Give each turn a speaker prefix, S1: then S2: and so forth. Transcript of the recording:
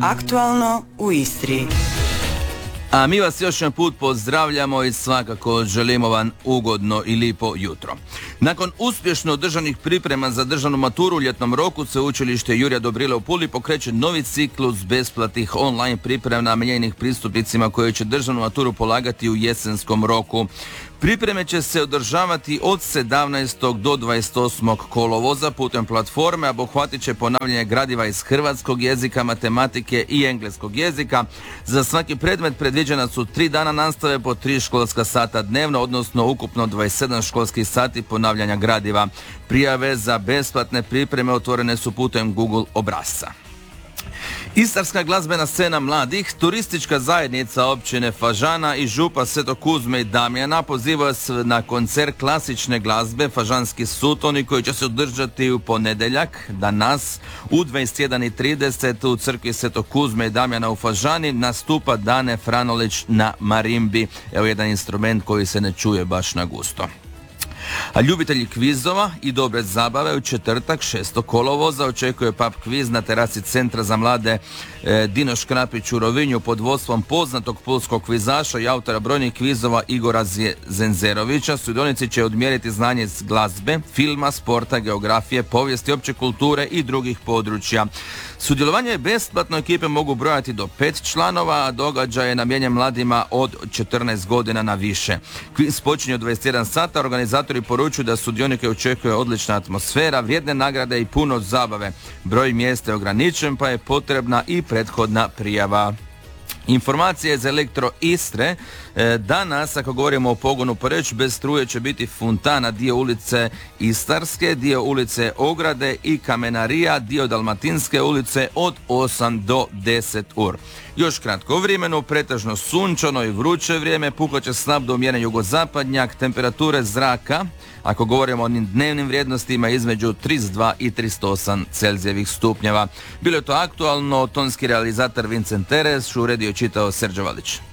S1: Aktualno u Istri.
S2: A mi vas još jedan put pozdravljamo i svakako želimo vam ugodno i lijepo jutro. Nakon uspješno održanih priprema za državnu maturu u ljetnom roku, Sveučilište Jurja Dobrile u Puli pokreće novi ciklus besplatnih online priprema namijenjenih pristupnicima koji će državnu maturu polagati u jesenskom roku. Pripreme će se održavati od 17. do 28. kolovoza putem platforme, a obuhvatit će ponavljanje gradiva iz hrvatskog jezika, matematike i engleskog jezika. Za svaki predmet predviđena su 3 dana nastave po 3 školska sata dnevno, odnosno ukupno 27 školskih sati ponavljanja gradiva. Prijave za besplatne pripreme otvorene su putem Google obrasca. Istarska glazbena scena mladih, turistička zajednica općine Fažana i župa Svetog Kuzme i Damjana pozivaju se na koncert klasične glazbe Fažanski sutoni koji će se održati u ponedjeljak danas u 21:30 u crkvi Svetog Kuzme i Damjana u Fažani. Nastupa Dane Franolić na marimbi. Evo jedan instrument koji se ne čuje baš na gusto. A ljubitelji kvizova i dobre zabave u četvrtak 6. kolovoza očekuje pub kviz na terasi Centra za mlade Dino Škrapić u Rovinju pod vodstvom poznatog pulskog kvizaša i autora brojnih kvizova Igora Zenzerovića. Sudionici će odmjeriti znanje iz glazbe, filma, sporta, geografije, povijesti, opće kulture i drugih područja. Sudjelovanje je besplatno, ekipe mogu brojati do 5 članova, a događaj je namijenjen mladima od 14 godina na više. Kviz počinje od 21 sata, organizatori poručuju da sudionike očekuje odlična atmosfera, vrijedne nagrade i puno zabave. Broj mjesta je ograničen, pa je potrebna i prethodna prijava. Informacije iz Elektro Istre. Danas, ako govorimo o pogonu Poreč, bez struje će biti fontana, dio ulice Istarske, dio ulice Ograde i Kamenarija, dio Dalmatinske ulice od 8 do 10 ur. Još kratko vremenu, pretežno sunčano i vruće vrijeme, puhat slab do umjeren jugozapadnjak, temperature zraka, ako govorimo o onim dnevnim vrijednostima, između 32 i 38 Celzijevih stupnjeva. Bilo je to aktualno, tonski realizator Vincent Teres, uredio čitao Serđo Valić.